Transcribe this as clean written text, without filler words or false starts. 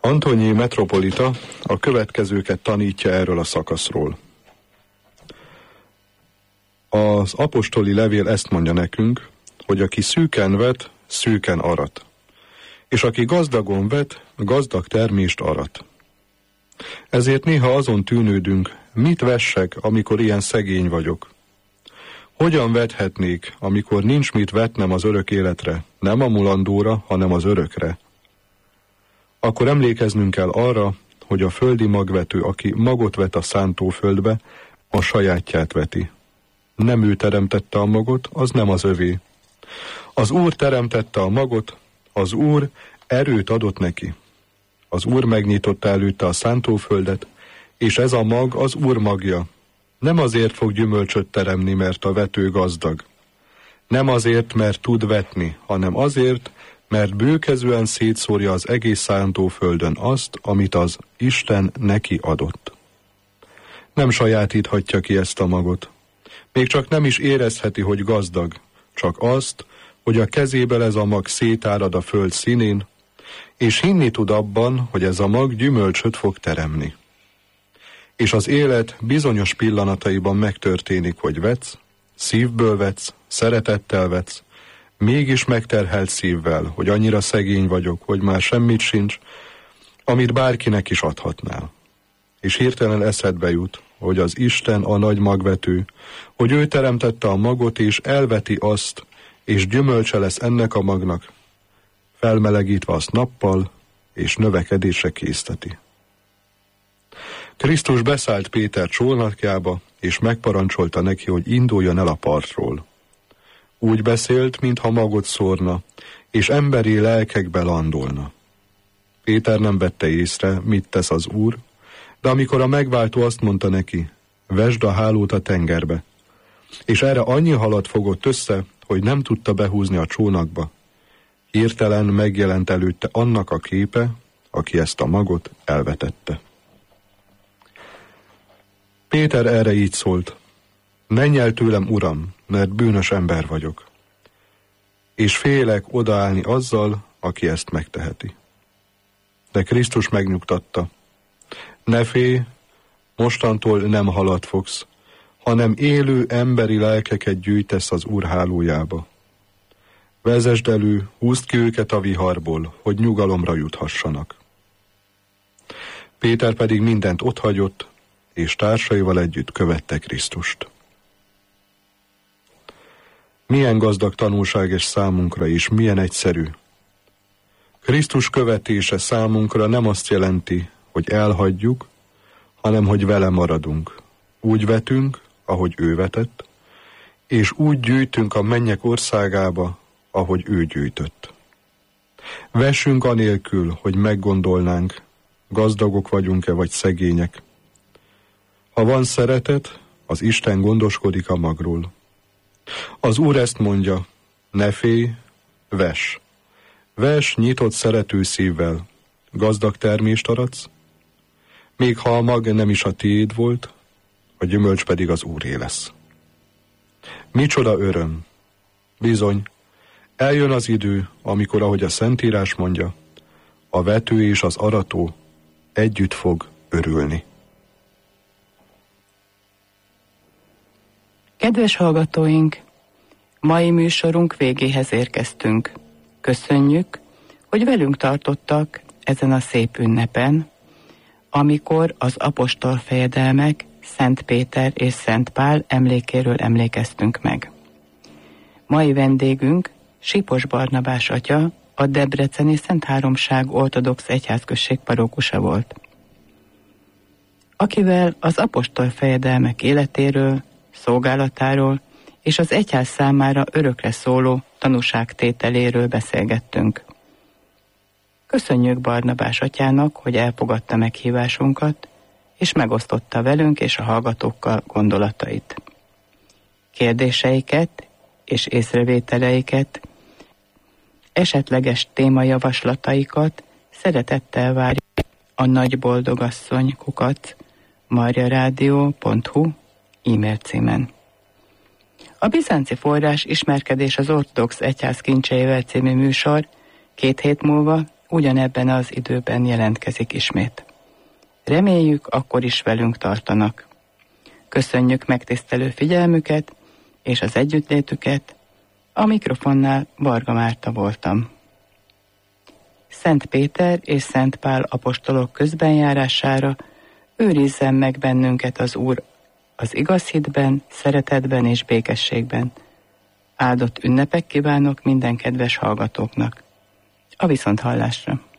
Antonyi metropolita a következőket tanítja erről a szakaszról. Az apostoli levél ezt mondja nekünk, hogy aki szűken vet, szűken arat, és aki gazdagon vet, gazdag termést arat. Ezért néha azon tűnődünk, mit vessek, amikor ilyen szegény vagyok. Hogyan vethetnék, amikor nincs mit vetnem az örök életre, nem a mulandóra, hanem az örökre? Akkor emlékeznünk kell arra, hogy a földi magvető, aki magot vet a szántóföldbe, a sajátját veti. Nem ő teremtette a magot, az nem az övé. Az Úr teremtette a magot, az Úr erőt adott neki. Az Úr megnyitotta előtte a szántóföldet, és ez a mag az Úr magja. Nem azért fog gyümölcsöt teremni, mert a vető gazdag. Nem azért, mert tud vetni, hanem azért, mert bőkezően szétszórja az egész szántóföldön azt, amit az Isten neki adott. Nem sajátíthatja ki ezt a magot. Még csak nem is érezheti, hogy gazdag, csak azt, hogy a kezéből ez a mag szétárad a föld színén, és hinni tud abban, hogy ez a mag gyümölcsöt fog teremni. És az élet bizonyos pillanataiban megtörténik, hogy vetsz, szívből vetsz, szeretettel vetsz, mégis megterhelt szívvel, hogy annyira szegény vagyok, hogy már semmit sincs, amit bárkinek is adhatnál. És hirtelen eszedbe jut, hogy az Isten a nagy magvető, hogy ő teremtette a magot, és elveti azt, és gyümölcse lesz ennek a magnak, felmelegítve azt nappal, és növekedésre készteti. Krisztus beszállt Péter csónakjába, és megparancsolta neki, hogy induljon el a partról. Úgy beszélt, mintha magot szórna, és emberi lelkekbe landolna. Péter nem vette észre, mit tesz az Úr, de amikor a megváltó azt mondta neki, vesd a hálót a tengerbe, és erre annyi halat fogott össze, hogy nem tudta behúzni a csónakba, hirtelen megjelent előtte annak a képe, aki ezt a magot elvetette. Péter erre így szólt, menj el tőlem, Uram, mert bűnös ember vagyok, és félek odaállni azzal, aki ezt megteheti. De Krisztus megnyugtatta, ne félj, mostantól nem halat fogsz, hanem élő emberi lelkeket gyűjtesz az Úr hálójába. Vezesd elő, húzd ki őket a viharból, hogy nyugalomra juthassanak. Péter pedig mindent otthagyott, és társaival együtt követte Krisztust. Milyen gazdag tanulság és számunkra, és milyen egyszerű. Krisztus követése számunkra nem azt jelenti, hogy elhagyjuk, hanem hogy vele maradunk. Úgy vetünk, ahogy ő vetett, és úgy gyűjtünk a mennyek országába, ahogy ő gyűjtött. Vessünk anélkül, hogy meggondolnánk, gazdagok vagyunk-e vagy szegények. Ha van szeretet, az Isten gondoskodik a magról. Az Úr ezt mondja, ne félj, vess. Vess nyitott szerető szívvel, gazdag termést aratsz, még ha a mag nem is a tiéd volt, a gyümölcs pedig az Úré lesz. Micsoda öröm! Bizony, eljön az idő, amikor, ahogy a Szentírás mondja, a vető és az arató együtt fog örülni. Kedves hallgatóink, mai műsorunk végéhez érkeztünk. Köszönjük, hogy velünk tartottak ezen a szép ünnepen, amikor az apostol fejedelmek Szent Péter és Szent Pál emlékéről emlékeztünk meg. Mai vendégünk Sipos Barnabás atya, a debreceni Szent Háromság ortodox egyházközség parókusa volt, akivel az apostol fejedelmek életéről, szolgálatáról és az egyház számára örökre szóló tanúságtételéről beszélgettünk. Köszönjük Barnabás atyának, hogy elfogadta meghívásunkat, és megosztotta velünk és a hallgatókkal gondolatait. Kérdéseiket és észrevételeiket, esetleges témajavaslataikat szeretettel várjuk a nagyboldogasszony@mariaradio.hu e-mail címen. A Bizánci Forrás Ismerkedés az ortodox egyház kincseivel című műsor 2 hét múlva ugyanebben az időben jelentkezik ismét. Reméljük, akkor is velünk tartanak. Köszönjük megtisztelő figyelmüket és az együttlétüket. A mikrofonnál Varga Márta voltam. Szent Péter és Szent Pál apostolok közbenjárására őrizzen meg bennünket az Úr az igaz hitben, szeretetben és békességben. Áldott ünnepek kívánok minden kedves hallgatóknak. A viszonthallásra!